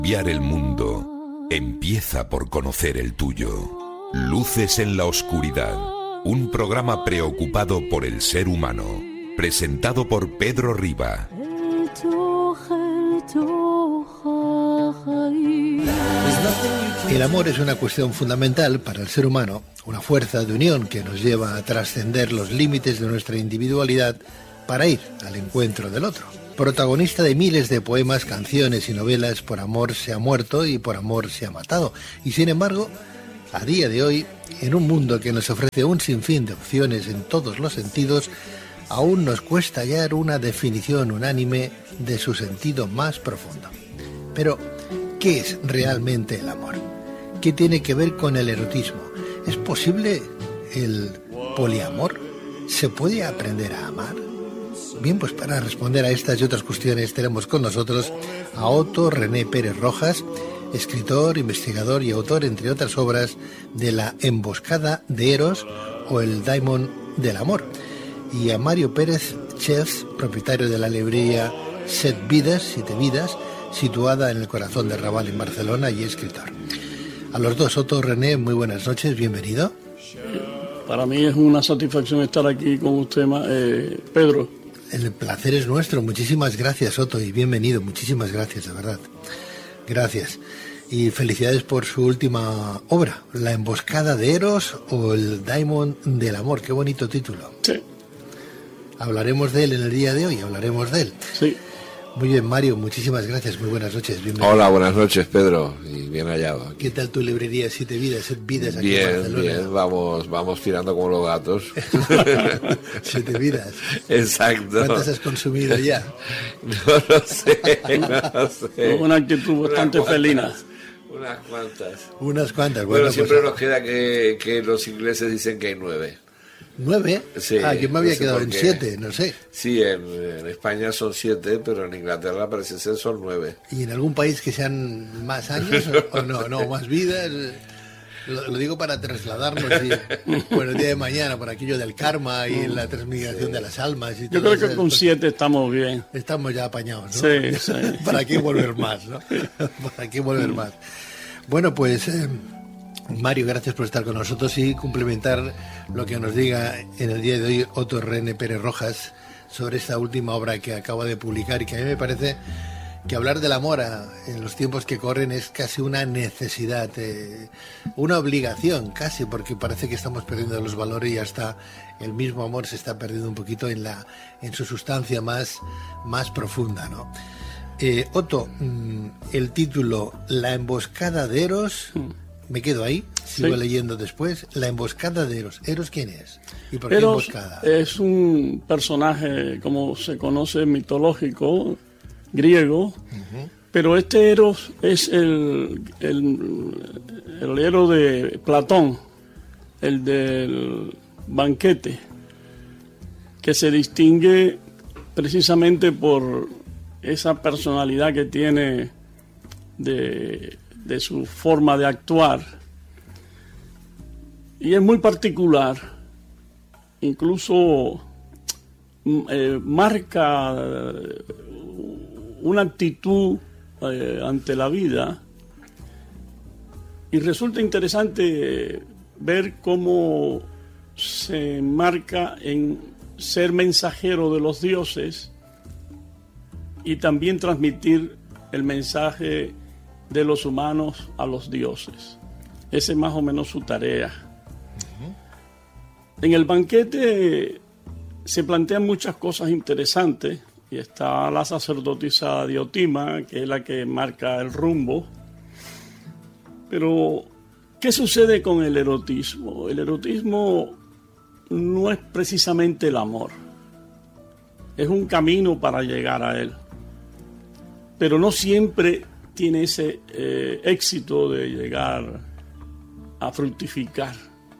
Cambiar el mundo empieza por conocer el tuyo. Luces en la oscuridad, un programa preocupado por el ser humano, presentado por Pedro Riba. El amor es una cuestión fundamental para el ser humano, una fuerza de unión que nos lleva a trascender los límites de nuestra individualidad para ir al encuentro del otro. Protagonista de miles de poemas, canciones y novelas, por amor se ha muerto y por amor se ha matado. Y sin embargo, a día de hoy, en un mundo que nos ofrece un sinfín de opciones en todos los sentidos, aún nos cuesta hallar una definición unánime de su sentido más profundo. Pero, ¿qué es realmente el amor? ¿Qué tiene que ver con el erotismo? ¿Es posible el poliamor? ¿Se puede aprender a amar? Bien, pues para responder a estas y otras cuestiones tenemos con nosotros a Otto René Pérez Rojas, escritor, investigador y autor, entre otras obras, de La emboscada de Eros o El Daimon del amor, y a Mario Pérez, chef, propietario de la librería Siete Vidas, situada en el corazón de Raval, en Barcelona, y escritor. A los dos, Otto, René, muy buenas noches, bienvenido. Para mí es una satisfacción estar aquí con usted, Pedro. El placer es nuestro, muchísimas gracias, Otto, y bienvenido, muchísimas gracias, de verdad. Gracias. Y felicidades por su última obra, La emboscada de Eros o El Daimon del amor, qué bonito título. Sí. Hablaremos de él en el día de hoy, hablaremos de él. Sí. Muy bien, Mario, muchísimas gracias, muy buenas noches, bienvenido. Hola, buenas noches, Pedro, y bien hallado aquí. ¿Qué tal tu librería Siete Vidas aquí en Barcelona? Bien, vamos tirando como los gatos. Siete Vidas. Exacto. ¿Cuántas has consumido ya? No lo sé. Una actitud bastante felina. Unas cuantas. Bueno, siempre pues, nos queda que los ingleses dicen que hay 9. 9. Sí, yo me había no sé quedado por en qué. 7, no sé. Sí, en España son 7, pero en Inglaterra parece ser son 9. ¿Y en algún país que sean más años o no? No, más vidas. Lo digo para trasladarnos el día de mañana por aquello del karma y la transmigración de las almas. Y Yo creo que con 7 estamos bien. Estamos ya apañados, ¿no? Sí, sí. ¿Para qué volver más, no? ¿Para qué volver más? Bueno, pues... Mario, gracias por estar con nosotros y complementar lo que nos diga en el día de hoy Otto René Pérez Rojas sobre esta última obra que acaba de publicar, y que a mí me parece que hablar del amor en los tiempos que corren es casi una necesidad, una obligación casi, porque parece que estamos perdiendo los valores y hasta el mismo amor se está perdiendo un poquito en su sustancia más profunda, ¿no? Otto, el título La emboscada de Eros... Me quedo ahí, sigo leyendo después. La emboscada de Eros. ¿Eros quién es? ¿Y por qué Eros emboscada? Es un personaje, como se conoce, mitológico, griego, pero este Eros es el héroe de Platón, el del banquete, que se distingue precisamente por esa personalidad que tiene de su forma de actuar, y es muy particular, incluso marca una actitud ante la vida, y resulta interesante ver cómo se marca en ser mensajero de los dioses y también transmitir el mensaje de los humanos a los dioses. Esa es más o menos su tarea. En el banquete se plantean muchas cosas interesantes, y está la sacerdotisa Diotima, que es la que marca el rumbo. Pero, ¿qué sucede con el erotismo? El erotismo no es precisamente el amor. Es un camino para llegar a él. Pero no siempre tiene ese éxito de llegar a fructificar.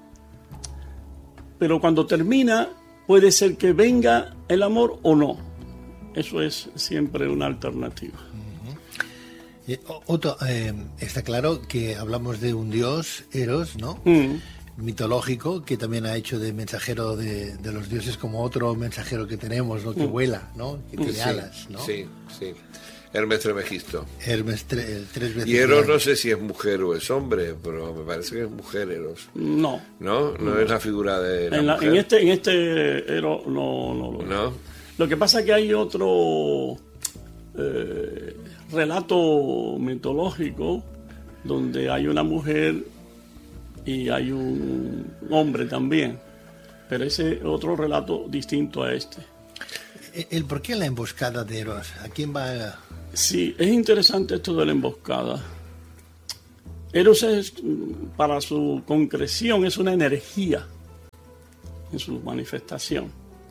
Pero cuando termina, puede ser que venga el amor o no. Eso es siempre una alternativa. Otto, está claro que hablamos de un dios, Eros, ¿no? Mitológico, que también ha hecho de mensajero de los dioses, como otro mensajero que tenemos, ¿no? Que vuela, ¿no? Que tiene alas, ¿no? Sí, sí. Hermes Trismegisto. Hermes, tres veces. Y Eros no sé si es mujer o es hombre, pero me parece que es mujer Eros. No. ¿No? No es la figura de la mujer. En este Eros no. Lo que pasa es que hay otro relato mitológico donde hay una mujer y hay un hombre también, pero ese otro relato distinto a este. ¿El por qué la emboscada de Eros? ¿A quién va? Sí, es interesante esto de la emboscada. Eros es, para su concreción, es una energía en su manifestación.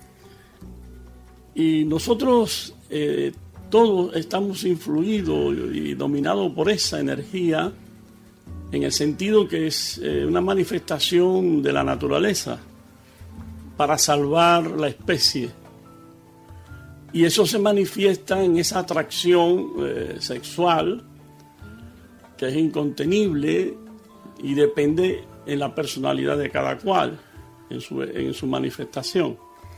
Y nosotros todos estamos influidos y dominados por esa energía, en el sentido que es una manifestación de la naturaleza para salvar la especie. Y eso se manifiesta en esa atracción sexual que es incontenible y depende en la personalidad de cada cual, en su manifestación.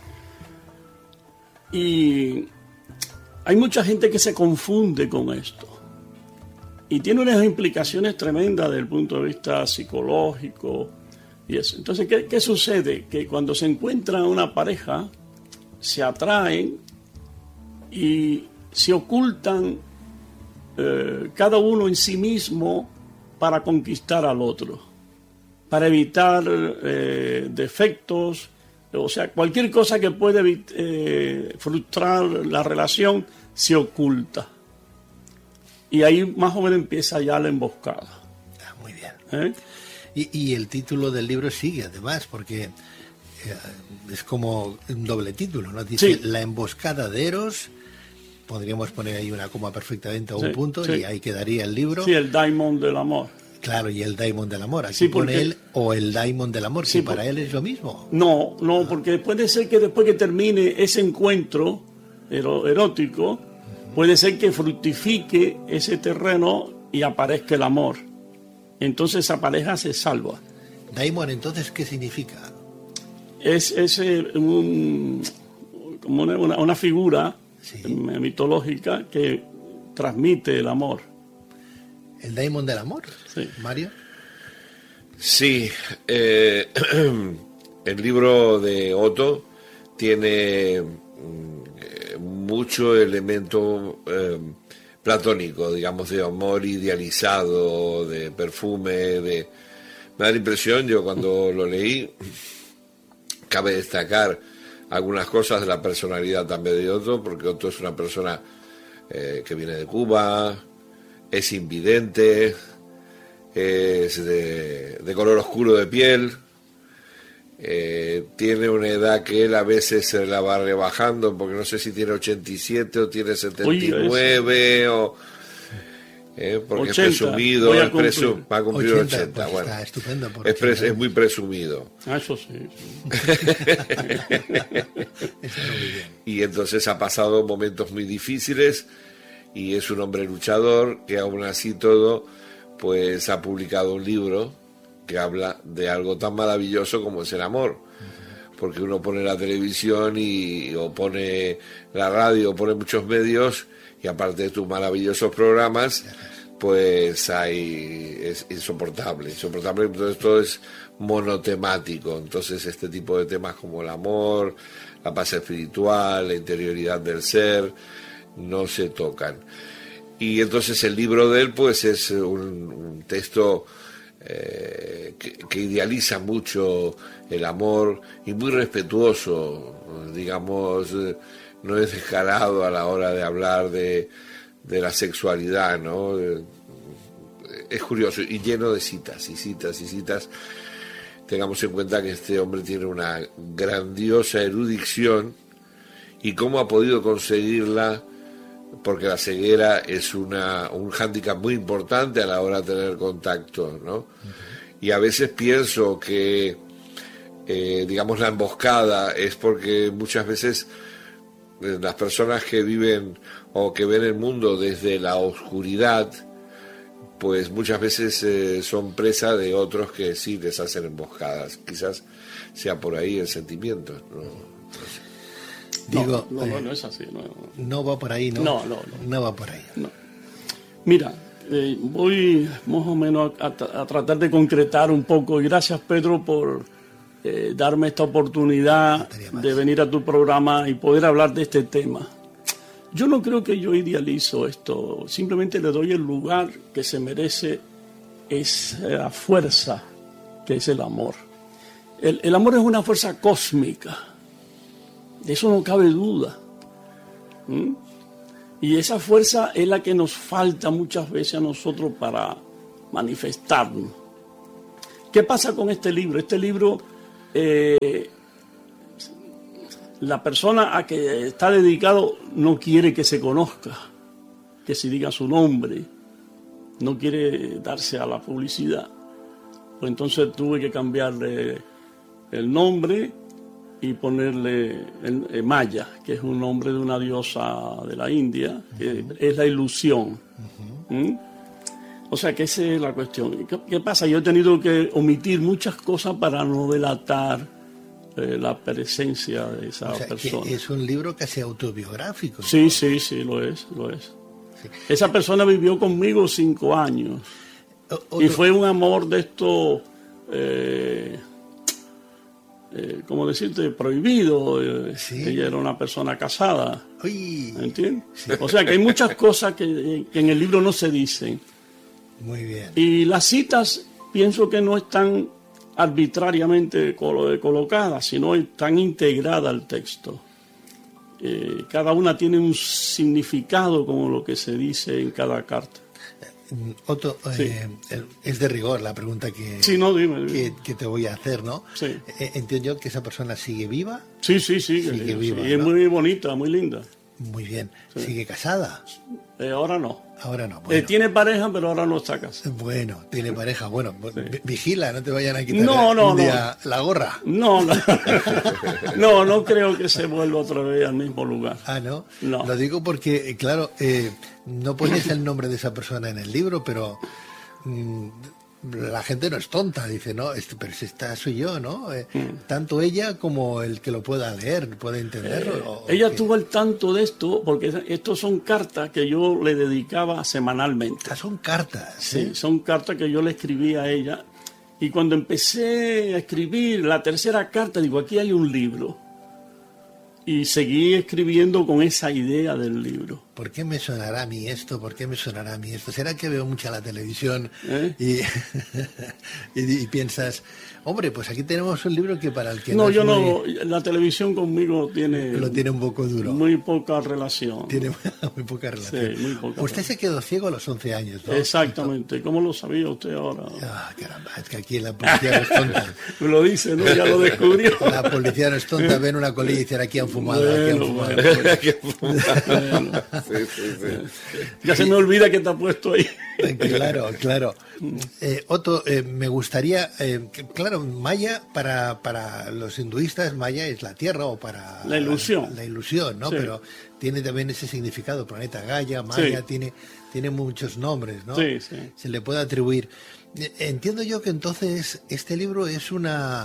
Y hay mucha gente que se confunde con esto. Y tiene unas implicaciones tremendas desde el punto de vista psicológico y eso. Entonces, ¿qué sucede? Que cuando se encuentra una pareja, se atraen y se ocultan cada uno en sí mismo para conquistar al otro, para evitar defectos, o sea, cualquier cosa que puede frustrar la relación se oculta. Y ahí más o menos empieza ya la emboscada. Muy bien. Y el título del libro sigue, además, porque es como un doble título, ¿no? Dice, sí. La emboscada de Eros, podríamos poner ahí una coma perfectamente a un punto, y ahí quedaría el libro. Sí, el Daimon del amor. Claro, y el Daimon del amor. Aquí pone él, o el Daimon del amor, si para él es lo mismo. No, porque puede ser que después que termine ese encuentro erótico, puede ser que fructifique ese terreno y aparezca el amor. Entonces esa pareja se salva. Daimon, entonces, ¿qué significa? Es como una figura mitológica que transmite el amor. ¿El Daimon del amor? Sí. ¿Mario? Sí. El libro de Otto tiene mucho elemento platónico, digamos, de amor idealizado, de perfume, me da la impresión, yo cuando lo leí, cabe destacar algunas cosas de la personalidad también de Otto, porque Otto es una persona que viene de Cuba, es invidente, es de color oscuro de piel, tiene una edad que él a veces se la va rebajando, porque no sé si tiene 87 o tiene 79 porque 80, es presumido, va a cumplir 80. Pues bueno, está estupendo, es muy presumido. Eso sí. Y entonces ha pasado momentos muy difíciles y es un hombre luchador que aún así todo pues ha publicado un libro que habla de algo tan maravilloso como es el amor, porque uno pone la televisión o pone la radio o pone muchos medios y aparte de tus maravillosos programas pues es insoportable, entonces todo es monotemático. Entonces este tipo de temas como el amor, la paz espiritual, la interioridad del ser no se tocan. Y entonces el libro de él pues es un texto que idealiza mucho el amor y muy respetuoso, digamos, no es descarado a la hora de hablar de la sexualidad, ¿no? Es curioso y lleno de citas y citas y citas. Tengamos en cuenta que este hombre tiene una grandiosa erudición y cómo ha podido conseguirla, porque la ceguera es un hándicap muy importante a la hora de tener contacto, ¿no? Y a veces pienso que, digamos, la emboscada es porque muchas veces las personas que viven o que ven el mundo desde la oscuridad, pues muchas veces son presa de otros que sí les hacen emboscadas. Quizás sea por ahí el sentimiento, ¿no? Digo, no es así. No va por ahí, ¿no? No va por ahí. No. Mira, voy más o menos a tratar de concretar un poco, y gracias, Pedro, por darme esta oportunidad de venir a tu programa y poder hablar de este tema. Yo no creo que yo idealizo esto, simplemente le doy el lugar que se merece esa fuerza que es el amor. El amor es una fuerza cósmica, de eso no cabe duda. Y esa fuerza es la que nos falta muchas veces a nosotros para manifestarnos. ¿Qué pasa con este libro? Este libro, la persona a que está dedicado no quiere que se conozca, que se diga su nombre, no quiere darse a la publicidad. Pues entonces tuve que cambiarle el nombre y ponerle Maya, que es un nombre de una diosa de la India, que es la ilusión. O sea que esa es la cuestión. ¿Qué pasa? Yo he tenido que omitir muchas cosas para no delatar la presencia de esa persona. Es un libro casi autobiográfico, ¿no? Sí, lo es. Sí. Esa persona vivió conmigo 5 años. Y fue un amor de esto, ¿cómo decirte? Prohibido. Sí. Ella era una persona casada. Uy. ¿Entiendes? Sí. O sea que hay muchas cosas que en el libro no se dicen. Muy bien. Y las citas pienso que no están arbitrariamente colocadas, sino están integradas al texto. Cada una tiene un significado como lo que se dice en cada carta. Otto, Sí. Es de rigor la pregunta que, Sí, no, dime. que te voy a hacer, ¿no? Sí. Entiendo yo que esa persona sigue viva. Sí, Sigue viva, y es ¿no? muy bonita, muy linda. Muy bien. Sí. ¿Sigue casada? Ahora no. Ahora no. Bueno, Tiene pareja, pero ahora no está casada. bueno, tiene pareja. Bueno, Sí. vigila, no te vayan a quitar No, un día la gorra. No. No creo que se vuelva otra vez al mismo lugar. Ah, ¿no? No. Lo digo porque, claro, no pones el nombre de esa persona en el libro, pero la gente no es tonta, dice, no, pero si esta soy yo, ¿no? Tanto ella como el que lo pueda leer, puede entenderlo. Ella estuvo al tanto de esto, porque estos son cartas que yo le dedicaba semanalmente. Ah, son cartas. Sí, son cartas que yo le escribí a ella. Y cuando empecé a escribir la tercera carta, digo, aquí hay un libro. Y seguí escribiendo con esa idea del libro. ¿Por qué me sonará a mí esto? ¿Por qué me sonará a mí esto? ¿Será que veo mucha la televisión y piensas, hombre, pues aquí tenemos un libro que para el que No, es yo muy- no. La televisión conmigo lo tiene un poco duro. muy poca relación. Tiene muy poca relación. Sí, muy poca. Usted se quedó ciego a los 11 años, ¿no? Exactamente. ¿Cómo lo sabía usted ahora? Ah, caramba, es que aquí la policía no es tonta. Me lo dice, ¿no? Ya lo descubrió. La policía no es tonta, ven una colilla y dicen, aquí han fumado, aquí han fumado. Bueno. Sí. Ya se me olvida que te ha puesto ahí. Claro. Otto, me gustaría, claro, Maya para los hinduistas, Maya es la tierra o para La ilusión. la ilusión, ¿no? Sí. Pero tiene también ese significado, planeta Gaia, Maya, Sí. tiene muchos nombres, ¿no? Sí. Se le puede atribuir. Entiendo yo que entonces este libro es una...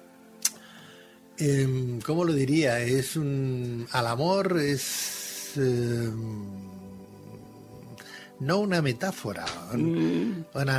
¿cómo lo diría? Es al amor, es... no una metáfora, una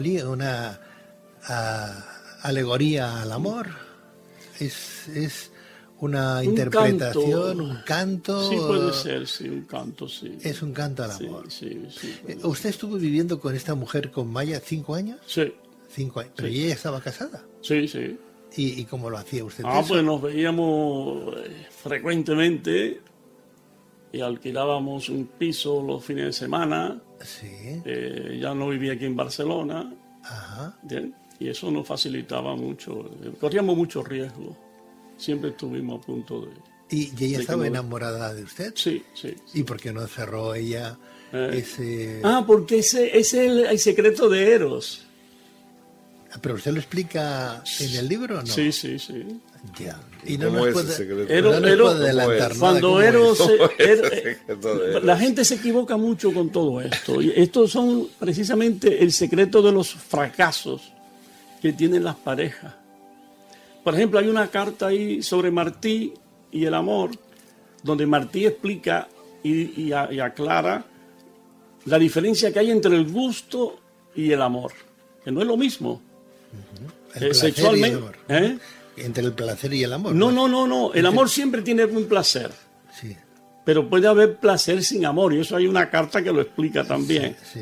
alegoría al amor, es una interpretación, un canto. Sí, puede ser, sí, un canto, sí. Es un canto al amor. Sí. ¿Usted estuvo viviendo con esta mujer, con Maya, 5 años? Sí. 5 años. Pero Sí. ella estaba casada. Sí. ¿Y cómo lo hacía usted? eso? Pues nos veíamos frecuentemente y alquilábamos un piso los fines de semana. Sí. Ya no vivía aquí en Barcelona. Ajá. ¿Bien? Y eso nos facilitaba mucho. Corríamos mucho riesgo. Siempre estuvimos a punto de... ¿Y ella de estaba que no- enamorada de usted? Sí. ¿Y por qué no cerró ella ese...? Porque ese es el secreto de Eros. ¿Pero usted lo explica en el libro o no? Sí. Ya. Y no ¿Cómo nos es puede, el secreto? no nos Eros- puede adelantar nada. Cuando ¿Cómo Eros... es? ¿Cómo es el secreto de Eros? La gente se equivoca mucho con todo esto. Y estos son precisamente el secreto de los fracasos que tienen las parejas. Por ejemplo, hay una carta ahí sobre Martí y el amor, donde Martí explica y aclara la diferencia que hay entre el gusto y el amor, que no es lo mismo. Sexualmente. Y el amor. Entre el placer y el amor. No. El amor siempre tiene un placer. Sí. Pero puede haber placer sin amor, y eso hay una carta que lo explica también. Sí.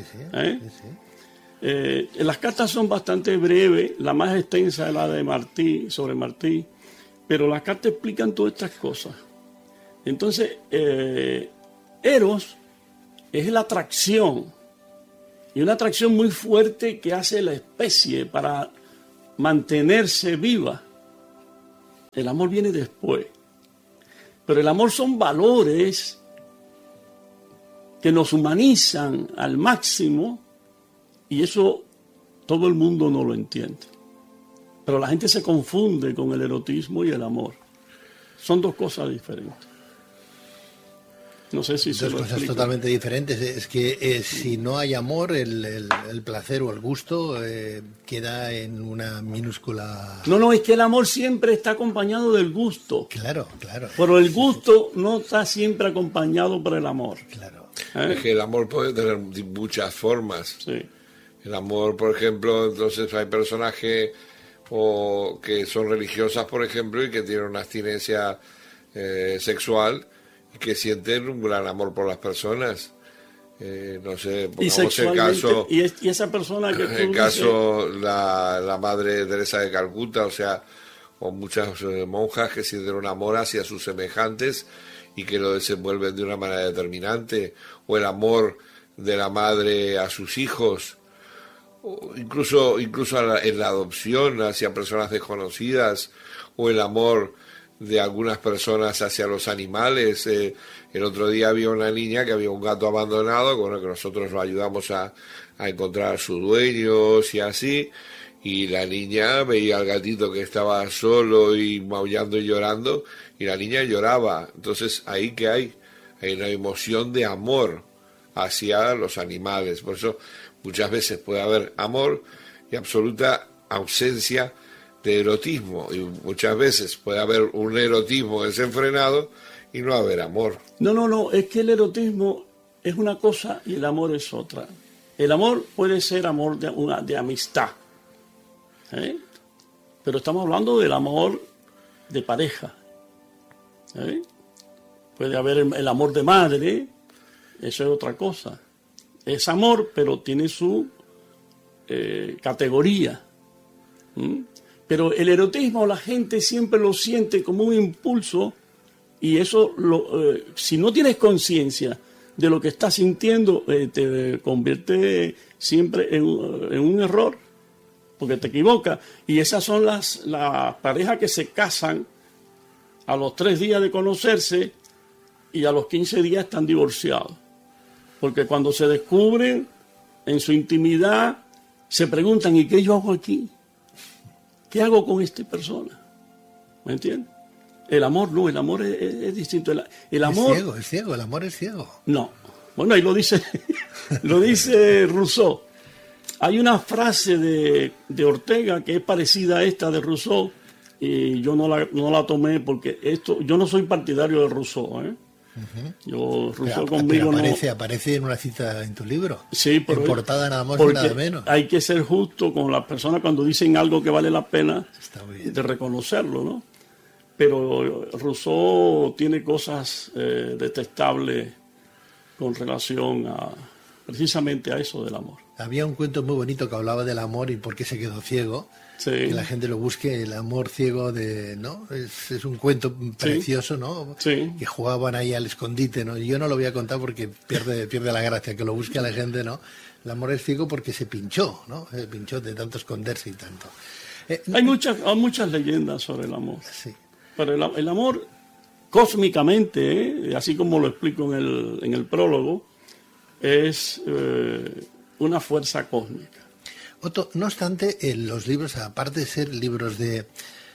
Las cartas son bastante breves, la más extensa es la de Martí, sobre Martí, pero las cartas explican todas estas cosas. Entonces, Eros es la atracción, y una atracción muy fuerte que hace la especie para mantenerse viva. El amor viene después. Pero el amor son valores que nos humanizan al máximo, y eso todo el mundo no lo entiende. Pero la gente se confunde con el erotismo y el amor. Son dos cosas diferentes. No sé si se lo cosas explico. Totalmente diferentes. Es que si no hay amor, el placer o el gusto queda en una minúscula... No, es que el amor siempre está acompañado del gusto. Claro. Pero el gusto no está siempre acompañado por el amor. Claro. Es que el amor puede tener muchas formas. Sí. El amor, por ejemplo, entonces hay personas que son religiosas, por ejemplo, y que tienen una abstinencia sexual, que sienten un gran amor por las personas. No sé, pongamos el caso... Y esa persona que tú el caso, la Madre Teresa de Calcuta, o muchas monjas que sienten un amor hacia sus semejantes y que lo desenvuelven de una manera determinante, o el amor de la madre a sus hijos, o incluso en la adopción hacia personas desconocidas, o el amor de algunas personas hacia los animales. El otro día había una niña que había un gato abandonado, con el que nosotros lo ayudamos a encontrar a sus dueños y así, y la niña veía al gatito que estaba solo y maullando y llorando, y la niña lloraba. Entonces, ¿ahí qué hay? Hay una emoción de amor hacia los animales. Por eso muchas veces puede haber amor y absoluta ausencia de erotismo, y muchas veces puede haber un erotismo desenfrenado y no haber amor. No, es que el erotismo es una cosa y el amor es otra. El amor puede ser amor de amistad, pero estamos hablando del amor de pareja. Puede haber el amor de madre, eso es otra cosa. Es amor, pero tiene su categoría. Pero el erotismo la gente siempre lo siente como un impulso, y eso, si no tienes conciencia de lo que estás sintiendo, te convierte siempre en un error, porque te equivocas. Y esas son las parejas que se casan a los 3 días de conocerse y a los 15 días están divorciados. Porque cuando se descubren en su intimidad, se preguntan, ¿y qué yo hago aquí? ¿Qué hago con esta persona? ¿Me entiendes? El amor no, el amor es distinto. El amor es ciego, el amor es ciego. No. Bueno, ahí lo dice Rousseau. Hay una frase de Ortega que es parecida a esta de Rousseau, y yo no la tomé porque yo no soy partidario de Rousseau, Rousseau conmigo aparece en una cita en tu libro. Sí, pero en portada nada más y nada menos. Hay que ser justo con las personas cuando dicen algo que vale la pena de reconocerlo, ¿no? Pero Rousseau tiene cosas detestables con relación precisamente a eso del amor. Había un cuento muy bonito que hablaba del amor y por qué se quedó ciego. Sí. Que la gente lo busque, el amor ciego ¿no? Es un cuento precioso, ¿no? Sí. Que jugaban ahí al escondite, ¿no? Yo no lo voy a contar porque pierde la gracia, que lo busque a la gente, ¿no? El amor es ciego porque se pinchó, ¿no? Se pinchó de tanto esconderse y tanto. Hay muchas leyendas sobre el amor. Sí. Pero el amor, cósmicamente, así como lo explico en el prólogo, es una fuerza cósmica. Otto, no obstante, los libros, aparte de ser libros de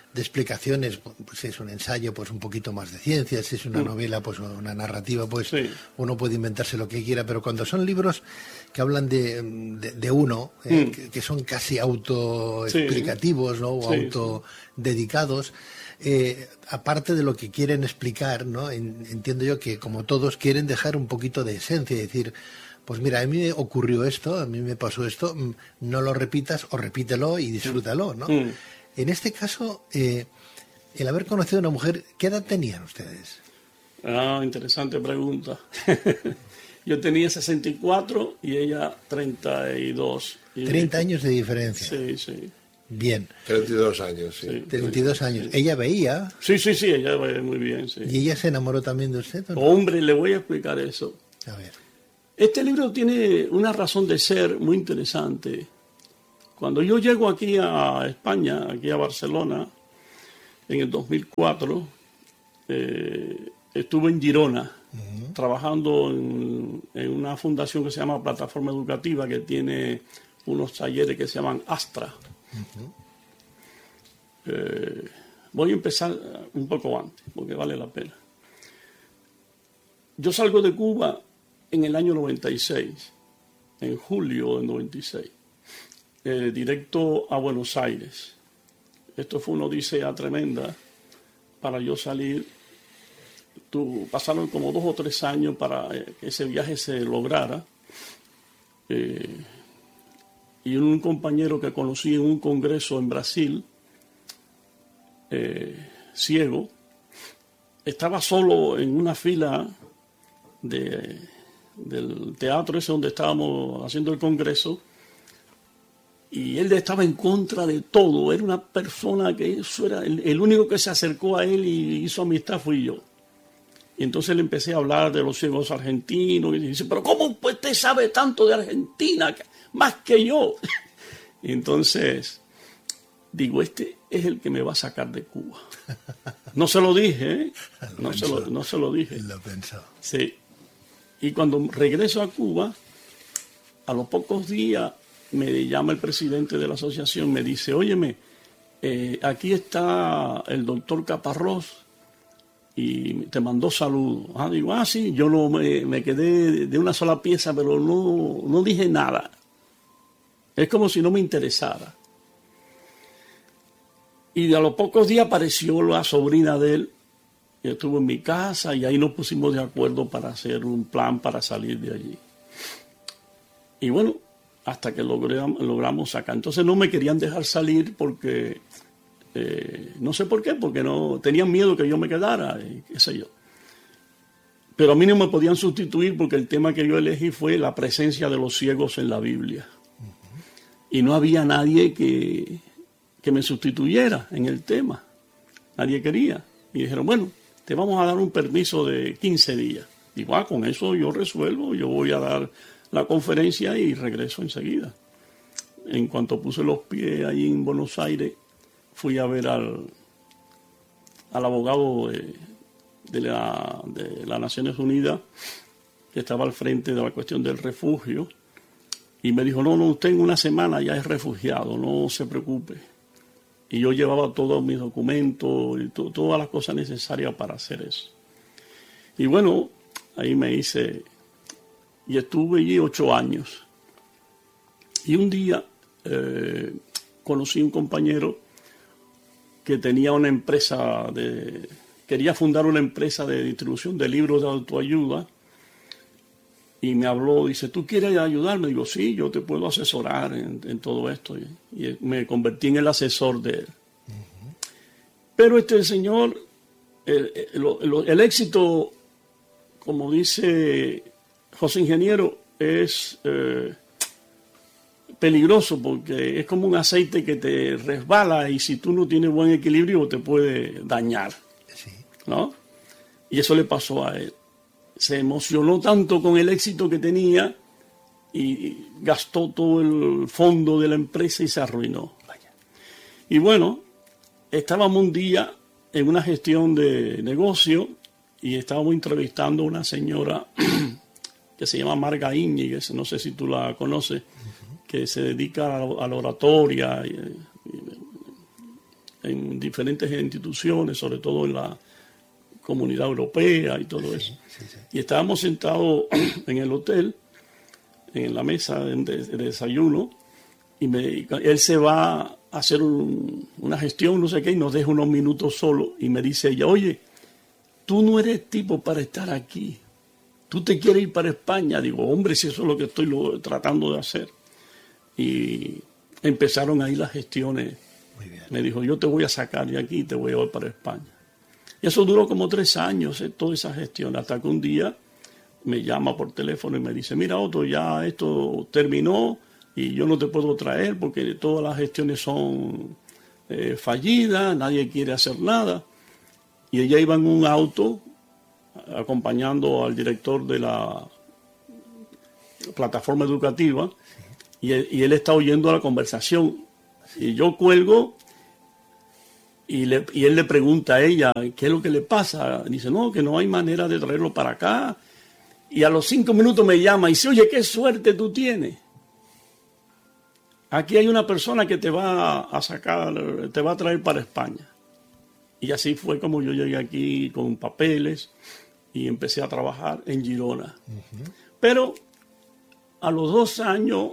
de explicaciones, pues es un ensayo, pues un poquito más de ciencia, si es una novela, pues una narrativa, pues Sí. uno puede inventarse lo que quiera, pero cuando son libros que hablan de uno, que son casi autoexplicativos, ¿no? O Sí, autodedicados, aparte de lo que quieren explicar, ¿no? Entiendo yo que como todos quieren dejar un poquito de esencia y decir, pues mira, a mí me ocurrió esto, a mí me pasó esto, no lo repitas o repítelo y disfrútalo, ¿no? En este caso, el haber conocido a una mujer, ¿qué edad tenían ustedes? Ah, interesante pregunta. Yo tenía 64 y ella 32. 30 años de diferencia. Sí, sí. Bien. 32 años, sí. 32 años. Ella veía. Sí, ella ve muy bien, sí. ¿Y ella se enamoró también de usted? ¿O no? Hombre, le voy a explicar eso. A ver. Este libro tiene una razón de ser muy interesante. Cuando yo llego aquí a España, aquí a Barcelona, en el 2004, estuve en Girona, trabajando en una fundación que se llama Plataforma Educativa, que tiene unos talleres que se llaman Astra. Voy a empezar un poco antes, porque vale la pena. Yo salgo de Cuba en el año 96, en julio del 96, directo a Buenos Aires. Esto fue una odisea tremenda para yo salir. Pasaron como 2 o 3 años para que ese viaje se lograra. Y un compañero que conocí en un congreso en Brasil, ciego, estaba solo en una fila del teatro ese donde estábamos haciendo el congreso, y él estaba en contra de todo. Era una persona que eso era el único que se acercó a él y hizo amistad fui yo. Y entonces le empecé a hablar de los ciegos argentinos y dice, pero ¿cómo pues usted sabe tanto de Argentina? Más que yo. Y entonces digo, este es el que me va a sacar de Cuba. No se lo dije, ¿eh? No se lo dije. Él lo pensó. Sí. Y cuando regreso a Cuba, a los pocos días me llama el presidente de la asociación, me dice, óyeme, aquí está el doctor Caparrós y te mandó saludos. Digo, sí, yo no me quedé de una sola pieza, pero no dije nada. Es como si no me interesara. Y a los pocos días apareció la sobrina de él, que estuvo en mi casa, y ahí nos pusimos de acuerdo para hacer un plan para salir de allí. Y bueno, hasta que logramos sacar. Entonces no me querían dejar salir porque, no sé por qué, porque no tenían miedo que yo me quedara, y qué sé yo. Pero a mí no me podían sustituir porque el tema que yo elegí fue la presencia de los ciegos en la Biblia. Y no había nadie que me sustituyera en el tema. Nadie quería. Y dijeron, bueno, te vamos a dar un permiso de 15 días. Digo, con eso yo resuelvo, yo voy a dar la conferencia y regreso enseguida. En cuanto puse los pies ahí en Buenos Aires, fui a ver al abogado de las Naciones Unidas, que estaba al frente de la cuestión del refugio, y me dijo, no, usted en una semana ya es refugiado, no se preocupe. Y yo llevaba todos mis documentos y todas las cosas necesarias para hacer eso. Y bueno, ahí me hice, y estuve allí 8 años. Y un día conocí un compañero que tenía una empresa quería fundar una empresa de distribución de libros de autoayuda. Y me habló, dice, ¿tú quieres ayudarme? Digo, sí, yo te puedo asesorar en todo esto. Y me convertí en el asesor de él. Pero el señor, el éxito, como dice José Ingeniero, es peligroso porque es como un aceite que te resbala y si tú no tienes buen equilibrio te puede dañar. Sí. ¿No? Y eso le pasó a él. Se emocionó tanto con el éxito que tenía y gastó todo el fondo de la empresa y se arruinó. Vaya. Y bueno, estábamos un día en una gestión de negocio y estábamos entrevistando a una señora que se llama Marga Íñiguez, no sé si tú la conoces, que se dedica a la oratoria en diferentes instituciones, sobre todo en la Comunidad Europea y todo eso. Sí. Y estábamos sentados en el hotel, en la mesa de desayuno, y él se va a hacer una gestión, no sé qué, y nos deja unos minutos solo, y me dice ella, oye, tú no eres tipo para estar aquí, tú te quieres ir para España. Digo, hombre, si eso es lo que estoy tratando de hacer. Y empezaron ahí las gestiones. Muy bien. Me dijo, yo te voy a sacar de aquí y te voy a llevar para España. Y eso duró como 3 años, toda esa gestión, hasta que un día me llama por teléfono y me dice, mira, Otto, ya esto terminó y yo no te puedo traer porque todas las gestiones son fallidas, nadie quiere hacer nada. Y ella iba en un auto acompañando al director de la plataforma educativa, y él está oyendo la conversación. Y yo cuelgo y él le pregunta a ella, ¿qué es lo que le pasa? Dice, no, que no hay manera de traerlo para acá. Y a los 5 minutos me llama y dice, oye, qué suerte tú tienes. Aquí hay una persona que te va a sacar, te va a traer para España. Y así fue como yo llegué aquí con papeles y empecé a trabajar en Girona. Pero a los 2 años,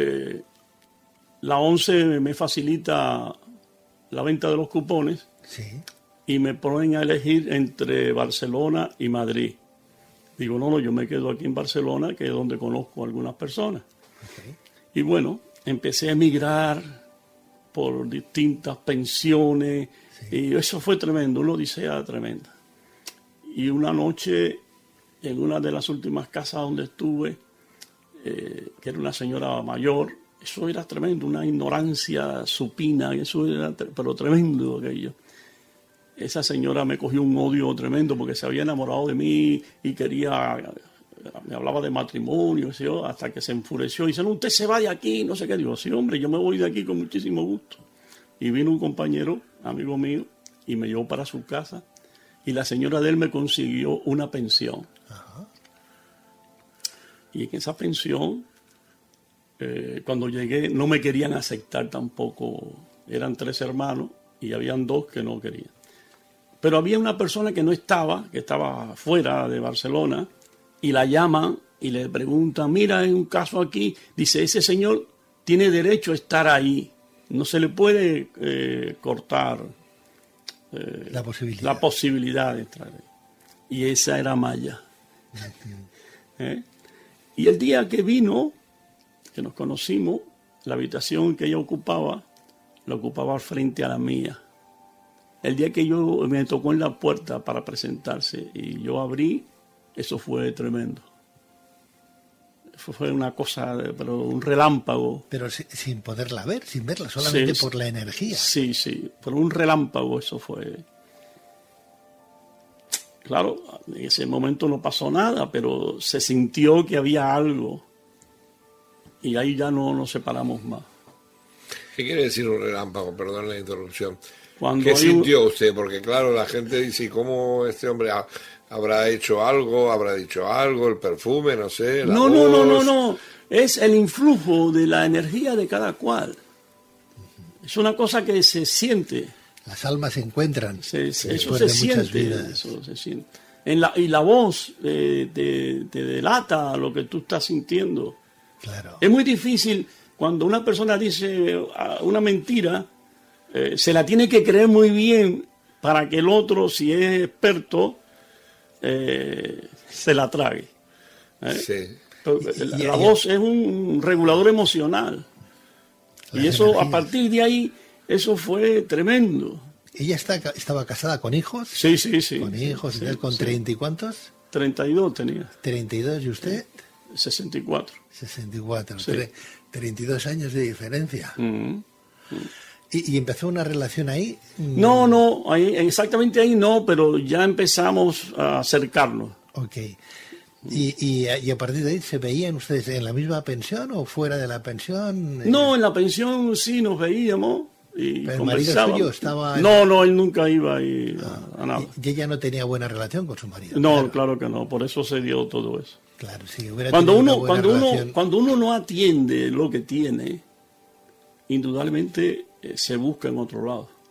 la ONCE me facilita la venta de los cupones, Sí. y me ponen a elegir entre Barcelona y Madrid. Digo, no, yo me quedo aquí en Barcelona, que es donde conozco a algunas personas. Okay. Y bueno, empecé a emigrar por distintas pensiones, y eso fue tremendo, una odisea tremenda. Y una noche, en una de las últimas casas donde estuve, que era una señora mayor, eso era tremendo, una ignorancia supina, eso era pero tremendo aquello. Esa señora me cogió un odio tremendo porque se había enamorado de mí y me hablaba de matrimonio, hasta que se enfureció y dice, no, usted se va de aquí, no sé qué. Digo, sí, hombre, yo me voy de aquí con muchísimo gusto. Y vino un compañero, amigo mío, y me llevó para su casa, y la señora de él me consiguió una pensión. Ajá. Y en esa pensión, cuando llegué, no me querían aceptar tampoco. Eran 3 hermanos y habían 2 que no querían. Pero había una persona que no estaba, que estaba fuera de Barcelona, y la llaman y le preguntan, mira, hay un caso aquí. Dice, ese señor tiene derecho a estar ahí. No se le puede cortar la posibilidad de entrar ahí. Y esa era Maya. Y el día que vino, que nos conocimos, la habitación que ella ocupaba, la ocupaba frente a la mía. El día que me tocó en la puerta para presentarse y yo abrí, eso fue tremendo. Eso fue una cosa, pero un relámpago. Pero sin poderla ver, sin verla, solamente por la energía. Sí, por un relámpago eso fue. Claro, en ese momento no pasó nada, pero se sintió que había algo. Y ahí ya no nos separamos más. ¿Qué quiere decir un relámpago? Perdón la interrupción. ¿Qué sintió usted? Porque claro, la gente dice, ¿cómo este hombre habrá hecho algo? ¿Habrá dicho algo? ¿El perfume? No sé. No. Es el influjo de la energía de cada cual. Es una cosa que se siente. Las almas se encuentran. Eso se siente. Y la voz te delata lo que tú estás sintiendo. Claro. Es muy difícil cuando una persona dice una mentira, se la tiene que creer muy bien para que el otro, si es experto, se la trague. Sí. La voz es un regulador emocional. Y eso, energías. A partir de ahí, eso fue tremendo. ¿Ella estaba casada con hijos? Sí. ¿Con hijos? Sí, ¿con 30 y cuántos? 32 tenía. 32, ¿y usted? 64. 64, sí. 32 años de diferencia. Mm-hmm. ¿Y empezó una relación ahí? No, exactamente ahí no, pero ya empezamos a acercarnos. Ok. ¿Y a partir de ahí se veían ustedes en la misma pensión o fuera de la pensión? No, en la pensión sí nos veíamos y ¿Pero conversábamos. el marido suyo estaba...? No, él nunca iba ahí a nada. ¿Y ella no tenía buena relación con su marido? No, claro que no, por eso se dio todo eso. Claro, sí, hubiera cuando tenido uno no atiende lo que tiene, indudablemente se busca en otro lado.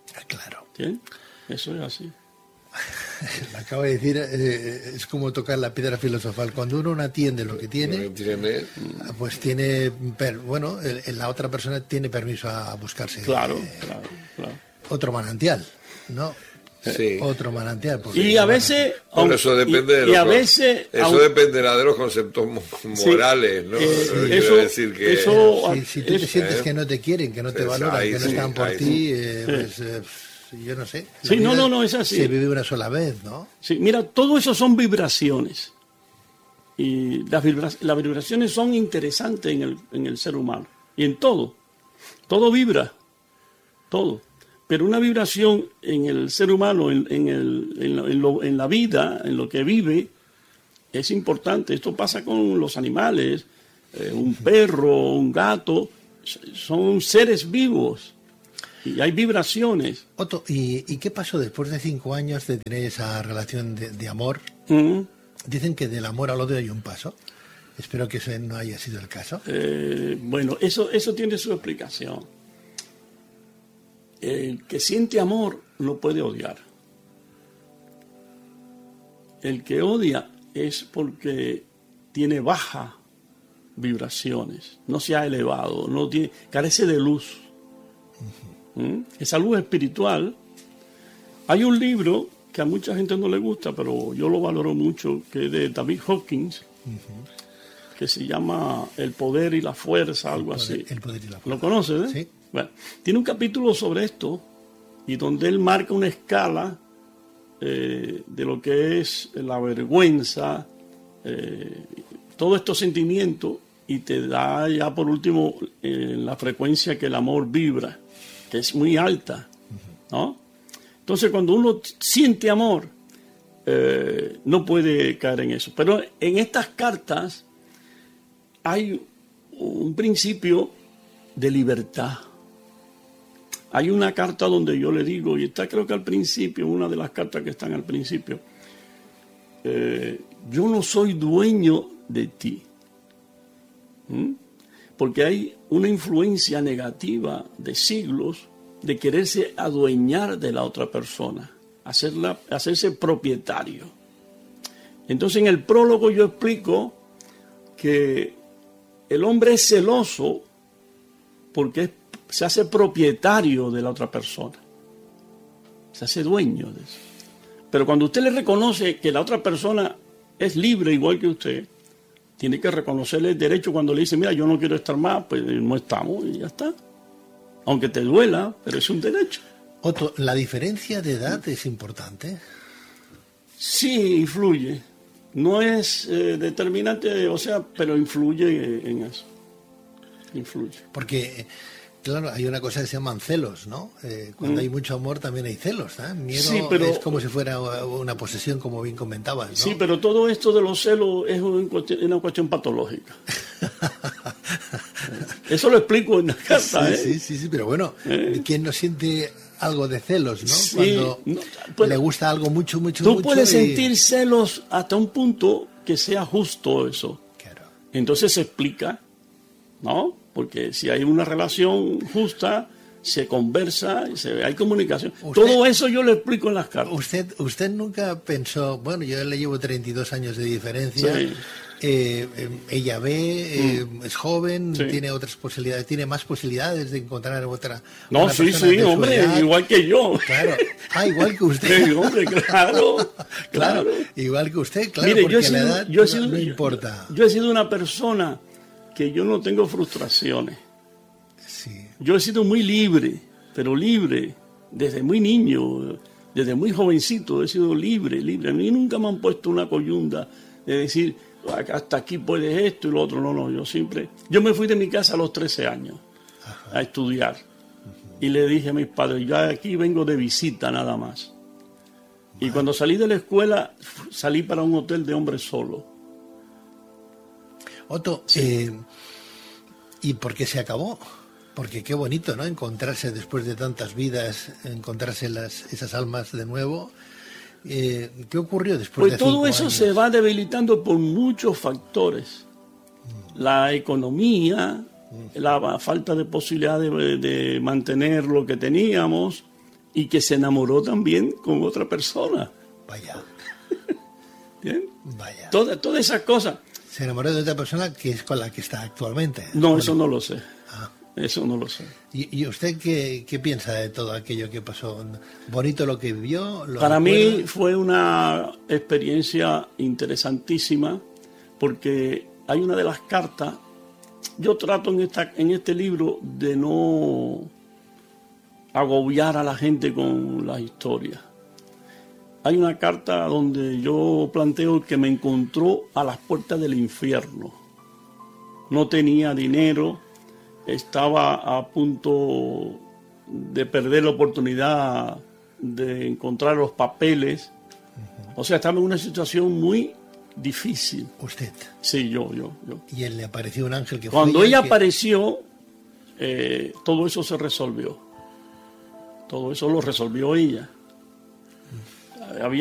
Claro. ¿Sí? Eso es así. Me acabo de decir, es como tocar la piedra filosofal. Cuando uno no atiende lo que tiene, pues tiene, la otra persona tiene permiso a buscarse claro. otro manantial, ¿no? Sí. Otro manantial. Y a veces... Pero eso depende dependerá de los conceptos morales, ¿no? Quiero decir que... Si tú te sientes que no te quieren, que no te valoran, que no están por ti, yo no sé. Sí, no, es así. Se vive una sola vez, ¿no? Sí, mira, todo eso son vibraciones. Y las vibraciones son interesantes en el ser humano. Y en todo. Todo vibra. Todo. Pero una vibración en el ser humano, en la vida, en lo que vive, es importante. Esto pasa con los animales. Un perro, un gato, son seres vivos. Y hay vibraciones. Otto, ¿y qué pasó después de 5 años de tener esa relación de amor? Dicen que del amor al odio hay un paso. Espero que ese no haya sido el caso. Bueno, eso tiene su explicación. El que siente amor no puede odiar. El que odia es porque tiene bajas vibraciones, no se ha elevado, carece de luz. Esa luz espiritual. Hay un libro que a mucha gente no le gusta, pero yo lo valoro mucho, que es de David Hawkins, que se llama El poder y la fuerza, algo así. El poder y la fuerza. ¿Lo conoces? Sí. Bueno, tiene un capítulo sobre esto y donde él marca una escala de lo que es la vergüenza, todos estos sentimientos, y te da ya por último la frecuencia que el amor vibra, que es muy alta, ¿no? Entonces cuando uno siente amor, no puede caer en eso. Pero en estas cartas hay un principio de libertad. Hay una carta donde yo le digo, y está creo que al principio, una de las cartas que están al principio, yo no soy dueño de ti. Porque hay una influencia negativa de siglos de quererse adueñar de la otra persona, hacerse propietario. Entonces en el prólogo yo explico que el hombre es celoso porque se hace propietario de la otra persona, se hace dueño de eso. Pero cuando usted le reconoce que la otra persona es libre igual que usted, tiene que reconocerle el derecho. Cuando le dice, mira, yo no quiero estar más, pues no estamos y ya está. Aunque te duela, pero es un derecho. Otto, ¿la diferencia de edad es importante? Sí, influye. No es determinante, pero influye en eso. Influye. Porque, claro, hay una cosa que se llaman celos, ¿no? Cuando hay mucho amor también hay celos, ¿eh? Miedo sí, pero es como si fuera una posesión, como bien comentabas, ¿no? Sí, pero todo esto de los celos es una cuestión patológica. Eso lo explico en la carta, Sí, pero bueno, ¿quién no siente algo de celos, no? Sí, cuando le gusta algo mucho. Tú puedes sentir celos hasta un punto que sea justo eso. Claro. Entonces se explica, ¿no? Porque si hay una relación justa, se conversa, hay comunicación. Todo eso yo lo explico en las cartas. Usted nunca pensó, bueno, yo le llevo 32 años de diferencia, sí. Ella ve, es joven, tiene otras posibilidades, tiene más posibilidades de encontrar otra. No, sí, hombre, igual que yo. Claro. Igual que usted. Sí, hombre, claro. Igual que usted, claro. Mire, porque la edad no importa. Yo he sido una persona que yo no tengo frustraciones. Sí. Yo he sido muy libre, pero libre, desde muy niño, desde muy jovencito he sido libre. A mí nunca me han puesto una coyunda de decir, hasta aquí puedes esto y lo otro. No, yo me fui de mi casa a los 13 años a estudiar. Y le dije a mis padres, yo aquí vengo de visita nada más. Y cuando salí de la escuela, salí para un hotel de hombres solo. Otto, ¿y por qué se acabó? Porque qué bonito, ¿no? Encontrarse después de tantas vidas, encontrarse esas almas de nuevo. ¿Qué ocurrió después de 5 años? Pues todo eso se va debilitando por muchos factores. La economía, la falta de posibilidad de mantener lo que teníamos, y que se enamoró también con otra persona. Vaya. ¿Bien? Vaya. Todas esas cosas. ¿Se enamoró de otra persona que es con la que está actualmente? No, Bueno, eso no lo sé. ah. Eso no lo sé. ¿Y usted qué piensa de todo aquello que pasó? ¿Bonito lo que vivió? Para mí fue una experiencia interesantísima, porque hay una de las cartas, yo trato en este libro de no agobiar a la gente con las historias. Hay una carta donde yo planteo que me encontró a las puertas del infierno. No tenía dinero, estaba a punto de perder la oportunidad de encontrar los papeles. O sea, estaba en una situación muy difícil. ¿Usted? Sí, yo. ¿Y él le apareció un ángel que Cuando fue ella apareció, todo eso se resolvió. Todo eso lo resolvió ella.